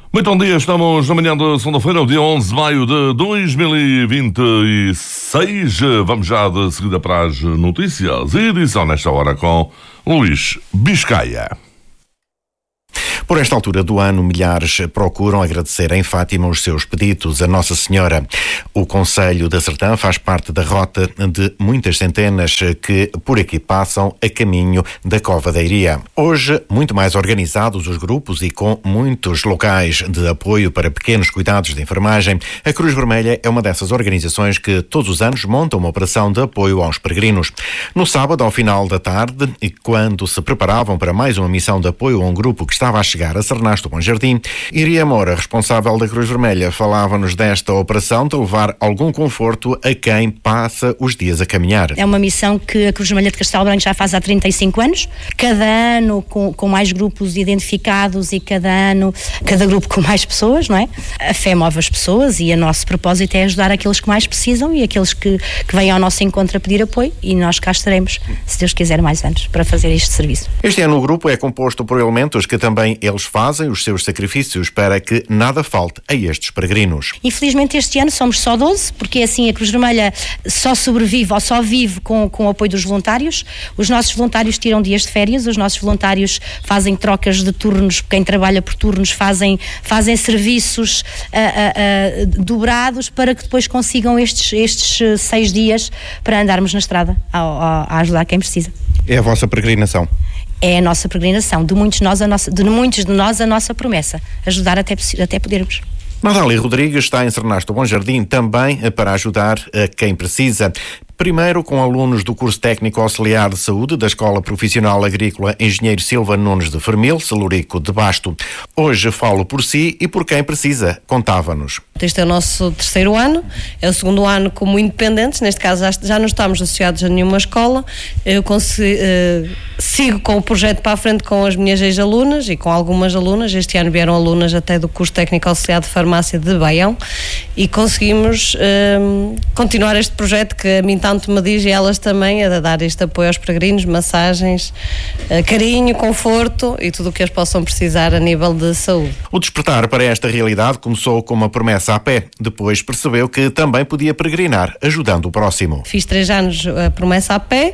Muito bom dia, estamos na manhã de segunda-feira, dia 11 de maio de 2026. Vamos já de seguida para as notícias. Edição nesta hora com Luís Biscaia. Por esta altura do ano, milhares procuram agradecer em Fátima os seus pedidos a Nossa Senhora. O Concelho da Sertã faz parte da rota de muitas centenas que por aqui passam a caminho da Cova da Iria. Hoje, muito mais organizados os grupos e com muitos locais de apoio para pequenos cuidados de enfermagem, a Cruz Vermelha é uma dessas organizações que todos os anos monta uma operação de apoio aos peregrinos. No sábado, ao final da tarde, e quando se preparavam para mais uma missão de apoio a um grupo que estava a chegar a Sernasto Bom Jardim, Iria Moura, responsável da Cruz Vermelha, falava-nos desta operação de levar algum conforto a quem passa os dias a caminhar. É uma missão que a Cruz Vermelha de Castelo Branco já faz há 35 anos, cada ano com mais grupos identificados e cada grupo com mais pessoas, não é? A fé move as pessoas e o nosso propósito é ajudar aqueles que mais precisam e aqueles que vêm ao nosso encontro a pedir apoio, e nós cá estaremos, se Deus quiser, mais anos para fazer este serviço. Este ano o grupo é composto por elementos que também eles fazem os seus sacrifícios para que nada falte a estes peregrinos. Infelizmente este ano somos só 12, porque assim a Cruz Vermelha só sobrevive ou só vive com o apoio dos voluntários. Os nossos voluntários tiram dias de férias, os nossos voluntários fazem trocas de turnos, quem trabalha por turnos fazem serviços dobrados para que depois consigam estes 6 dias para andarmos na estrada a ajudar quem precisa. É a vossa peregrinação? É a nossa peregrinação, de muitos de nós a nossa promessa, ajudar até podermos. Natália Rodrigues está em Sernasto Bom Jardim também para ajudar a quem precisa. Primeiro com alunos do curso técnico auxiliar de saúde da Escola Profissional Agrícola Engenheiro Silva Nunes de Fermil, Celurico de Basto. Hoje falo por si e por quem precisa, contava-nos. Este é o nosso 3º ano, é o 2º ano como independentes, neste caso já não estamos associados a nenhuma escola. Eu sigo com o projeto para a frente com as minhas ex-alunas e com algumas alunas. Este ano vieram alunas até do curso técnico auxiliar de farmácia de Baião e conseguimos continuar este projeto que a mim tanto me diz, e elas também, a dar este apoio aos peregrinos, massagens, carinho, conforto e tudo o que eles possam precisar a nível de saúde. O despertar para esta realidade começou com uma promessa a pé. Depois percebeu que também podia peregrinar, ajudando o próximo. Fiz 3 anos a promessa a pé.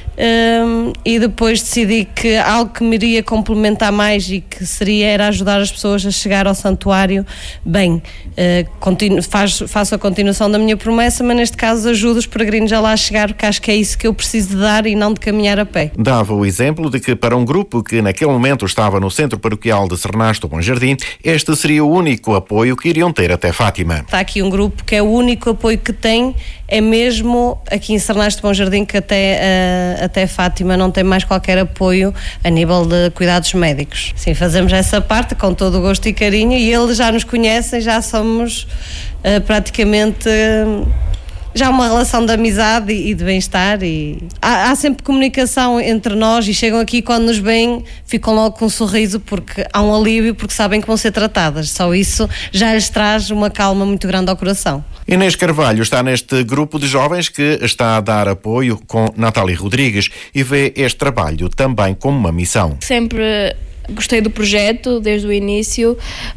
E depois decidi que algo que me iria complementar mais e que era ajudar as pessoas a chegar ao santuário bem. Faço a continuação da minha promessa, mas neste caso ajudo os peregrinos a lá chegar, porque acho que é isso que eu preciso de dar e não de caminhar a pé. Dava o exemplo de que para um grupo que naquele momento estava no Centro Paroquial de Sernasto Bom Jardim, este seria o único apoio que iriam ter até Fátima. Está aqui um grupo que é o único apoio que tem, é mesmo aqui em Sernasto Bom Jardim, que até Fátima não tem mais qualquer apoio a nível de cuidados médicos. Sim, fazemos essa parte com todo o gosto e carinho, e eles já nos conhecem, já somos praticamente já uma relação de amizade e de bem-estar, e há sempre comunicação entre nós, e chegam aqui quando nos veem, ficam logo com um sorriso, porque há um alívio, porque sabem que vão ser tratadas. Só isso já lhes traz uma calma muito grande ao coração. Inês Carvalho está neste grupo de jovens que está a dar apoio com Natália Rodrigues e vê este trabalho também como uma missão. Sempre gostei do projeto, desde o início,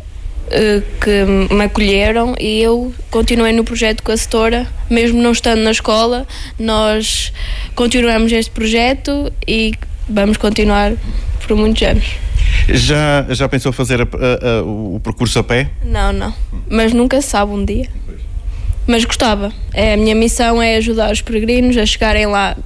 que me acolheram, e eu continuei no projeto com a setora, mesmo não estando na escola. Nós continuamos este projeto e vamos continuar por muitos anos. Já pensou fazer o percurso a pé? Não, mas nunca se sabe um dia. Mas gostava. A minha missão é ajudar os peregrinos a chegarem lá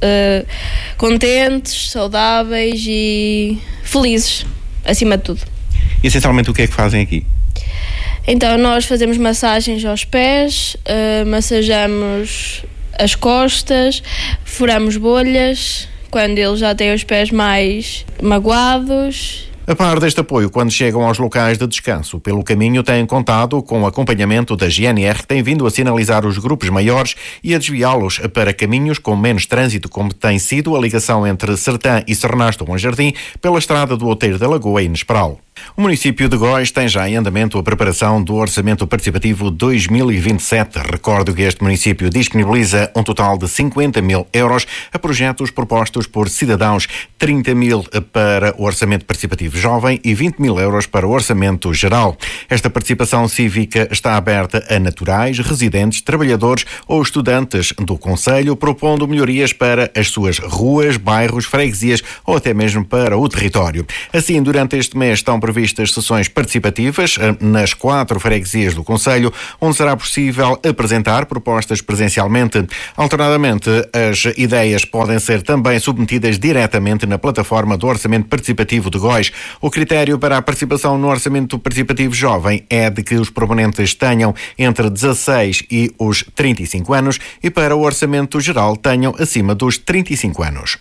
contentes, saudáveis e felizes, acima de tudo. E essencialmente o que é que fazem aqui? Então nós fazemos massagens aos pés, massajamos as costas, furamos bolhas quando eles já têm os pés mais magoados. A par deste apoio, quando chegam aos locais de descanso, pelo caminho têm contado com o acompanhamento da GNR, que tem vindo a sinalizar os grupos maiores e a desviá-los para caminhos com menos trânsito, como tem sido a ligação entre Sertã e Sernasto Bom Jardim, pela estrada do Outeiro da Lagoa e Nespral. O município de Góis tem já em andamento a preparação do Orçamento Participativo 2027. Recordo que este município disponibiliza um total de 50 mil euros a projetos propostos por cidadãos, 30 mil para o Orçamento Participativo Jovem e 20 mil euros para o Orçamento Geral. Esta participação cívica está aberta a naturais, residentes, trabalhadores ou estudantes do concelho, propondo melhorias para as suas ruas, bairros, freguesias ou até mesmo para o território. Assim, durante este mês estão previstas sessões participativas nas 4 freguesias do concelho, onde será possível apresentar propostas presencialmente. Alternadamente, as ideias podem ser também submetidas diretamente na plataforma do Orçamento Participativo de Góis. O critério para a participação no Orçamento Participativo Jovem é de que os proponentes tenham entre 16 e os 35 anos e para o Orçamento Geral tenham acima dos 35 anos.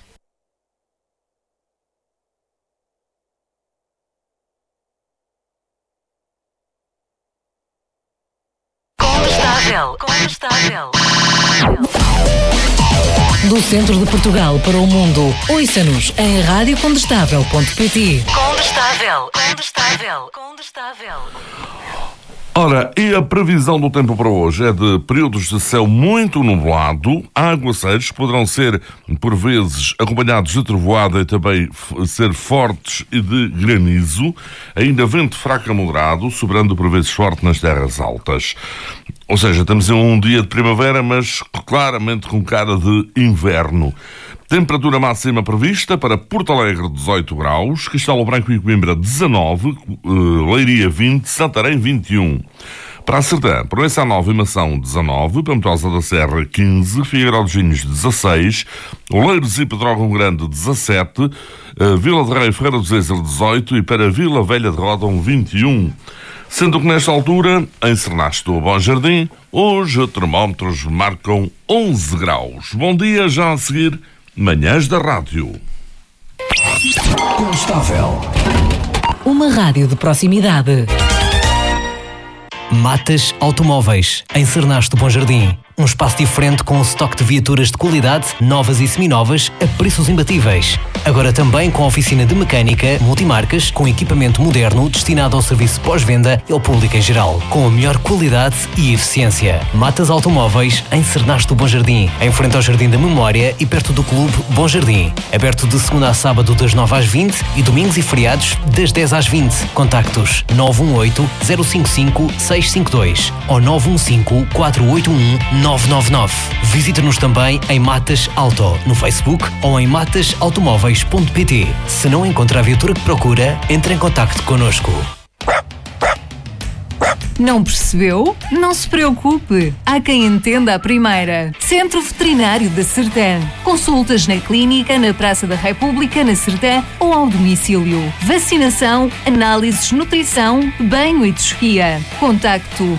Condestável. Do centro de Portugal para o mundo, ouça-nos em radiocondestável.pt. Condestável. Ora, e a previsão do tempo para hoje é de períodos de céu muito nublado, aguaceiros poderão ser, por vezes, acompanhados de trovoada e também ser fortes e de granizo, ainda vento fraco a moderado, sobrando por vezes forte nas terras altas. Ou seja, temos um dia de primavera, mas claramente com cara de inverno. Temperatura máxima prevista para Porto Alegre 18 graus, Castelo Branco e Coimbra 19, Leiria 20, Santarém 21. Para a Sertã, Proença Nova e Mação 19, Pamotosa da Serra 15, Figueiró dos Vinhos 16, Oleiros e Pedrógão Grande 17, Vila de Rei e Ferreira do Zezer 18 e para Vila Velha de Ródão 21. Sendo que nesta altura, em Sernasto, Bom Jardim, hoje termómetros marcam 11 graus. Bom dia, já a seguir, Manhãs da Rádio. Condestável. Uma rádio de proximidade. Matas Automóveis, em Sernasto, Bom Jardim. Um espaço diferente com um estoque de viaturas de qualidade, novas e seminovas, a preços imbatíveis. Agora também com oficina de mecânica, multimarcas, com equipamento moderno destinado ao serviço pós-venda e ao público em geral, com a melhor qualidade e eficiência. Matas Automóveis, em Sernasto, Bom Jardim, em frente ao Jardim da Memória e perto do Clube Bom Jardim. Aberto de segunda a sábado das 9 às 20 e domingos e feriados das 10 às 20. Contactos 918-055-652 ou 915-481-999. Visite-nos também em Matas Auto, no Facebook ou em matasautomóveis.pt. Se não encontra a viatura que procura, entre em contacto connosco. Não percebeu? Não se preocupe. Há quem entenda a primeira. Centro Veterinário da Sertã. Consultas na clínica, na Praça da República, na Sertã ou ao domicílio. Vacinação, análises, nutrição, banho e desguia. Contacto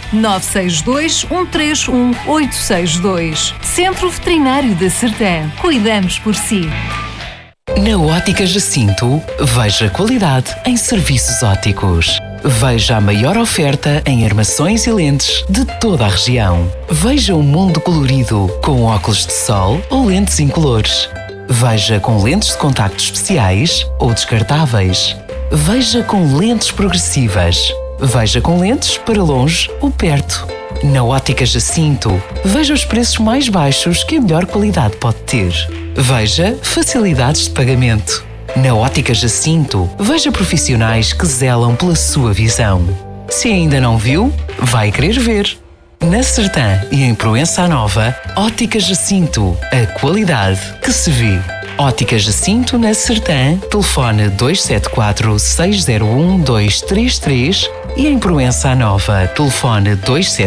962-131-862. Centro Veterinário da Sertã. Cuidamos por si. Na Ótica Jacinto, veja qualidade em serviços ópticos. Veja a maior oferta em armações e lentes de toda a região. Veja um mundo colorido com óculos de sol ou lentes incolores. Veja com lentes de contacto especiais ou descartáveis. Veja com lentes progressivas. Veja com lentes para longe ou perto. Na Ótica Jacinto, veja os preços mais baixos que a melhor qualidade pode ter. Veja facilidades de pagamento. Na Ótica Jacinto, veja profissionais que zelam pela sua visão. Se ainda não viu, vai querer ver. Na Sertã e em Proença Nova, Ótica Jacinto, a qualidade que se vê. Ótica Jacinto na Sertã, telefone 274-601-233 e em Proença Nova, telefone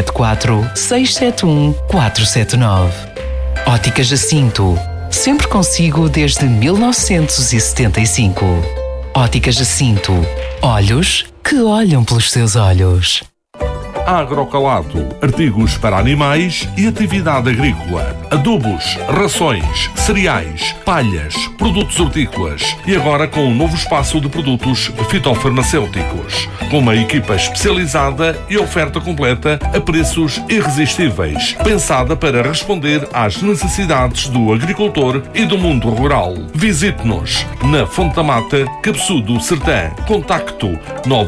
274-671-479. Ótica Jacinto, sempre consigo desde 1975. Ótica Jacinto, olhos que olham pelos seus olhos. Agrocalato, artigos para animais e atividade agrícola, adubos, rações, cereais, palhas, produtos hortícolas e agora com um novo espaço de produtos fitofarmacêuticos, com uma equipa especializada e oferta completa a preços irresistíveis, pensada para responder às necessidades do agricultor e do mundo rural. Visite-nos na Fonte da Mata, Cabeçudo, Sertã. Contacto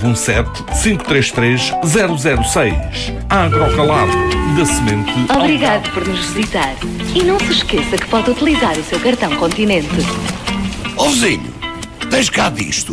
917-533-006. Agrocalato, da semente. Obrigado por nos visitar. E não se esqueça que pode utilizar o seu cartão Continente. Ó vizinho, tens cá disto?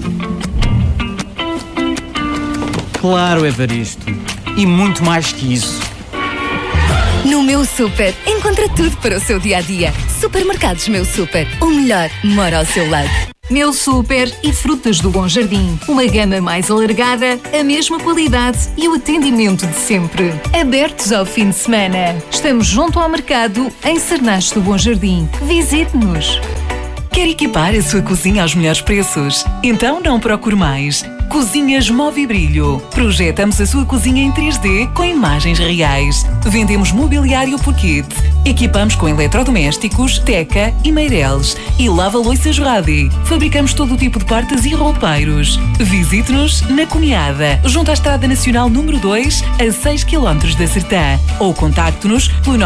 Claro, Evaristo. E muito mais que isso. No Meu Super, encontra tudo para o seu dia-a-dia. Supermercados Meu Super. O melhor mora ao seu lado. Meu Super e Frutas do Bom Jardim. Uma gama mais alargada, a mesma qualidade e o atendimento de sempre. Abertos ao fim de semana. Estamos junto ao mercado em Cernache do Bom Jardim. Visite-nos. Quer equipar a sua cozinha aos melhores preços? Então não procure mais. Cozinhas Movibrilho. Projetamos a sua cozinha em 3D com imagens reais. Vendemos mobiliário por kit. Equipamos com eletrodomésticos, teca e meireles. E lava-loiças Radi. Fabricamos todo o tipo de portas e roupeiros. Visite-nos na Cunhada, junto à Estrada Nacional número 2, a 6 km da Sertã. Ou contacte-nos pelo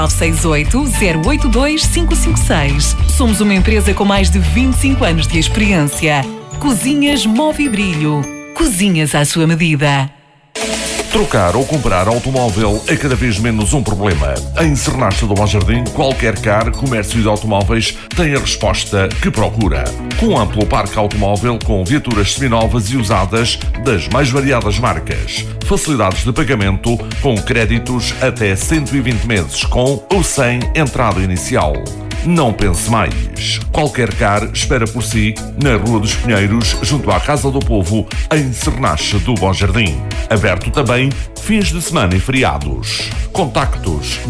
968-082-556. Somos uma empresa com mais de 25 anos de experiência. Cozinhas Movibrilho. Cozinhas à sua medida. Trocar ou comprar automóvel é cada vez menos um problema. Em Cernache do Bom Jardim, qualquer car, comércio de automóveis tem a resposta que procura. Com amplo parque automóvel com viaturas seminovas e usadas das mais variadas marcas. Facilidades de pagamento com créditos até 120 meses com ou sem entrada inicial. Não pense mais. Qualquer car espera por si na Rua dos Pinheiros, junto à Casa do Povo, em Cernache do Bom Jardim. Aberto também fins de semana e feriados. Contactos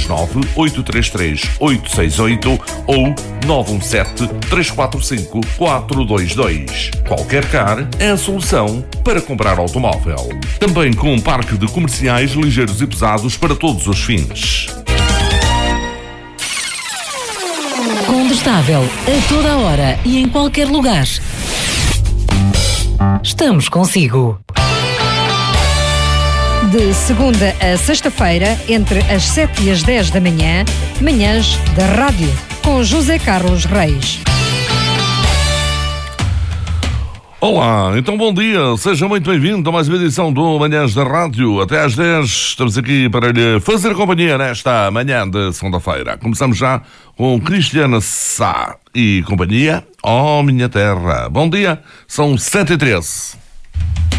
939-833-868 ou 917-345-422. Qualquer car é a solução para comprar automóvel. Também com um parque de comerciais ligeiros e pesados para todos os fins. Combustável a toda a hora e em qualquer lugar. Estamos consigo. De segunda a sexta-feira, entre as 7 e as 10 da manhã, manhãs da rádio, com José Carlos Reis. Olá, então bom dia, seja muito bem-vindo a mais uma edição do Manhãs da Rádio. Até às 10 estamos aqui para lhe fazer companhia nesta manhã de segunda-feira. Começamos já com Cristiana Sá e companhia, Oh Minha Terra. Bom dia, são 7h13.